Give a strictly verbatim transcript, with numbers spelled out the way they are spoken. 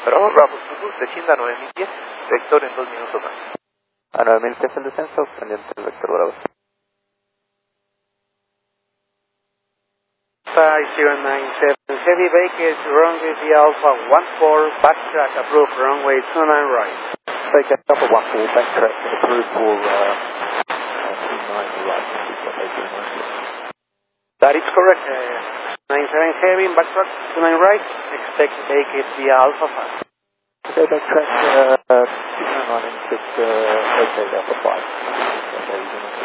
Bravo, Bravo Zulu, descienda a nueve mil diez, vector en dos minutos más. A nueve mil diez el descenso, pendiente el vector Bravo. five zero nine seven, heavy vehicles, runway V Alpha one four, backtrack approved, runway two nine right. Take a couple one four, backtrack approved for uh, uh, two nine right. That is correct. Uh, nine seven heavy, backtrack two nine right, expect vehicles V Alpha five. Okay, backtrack uh, two nine right and expect uh, okay, Alpha five. Okay,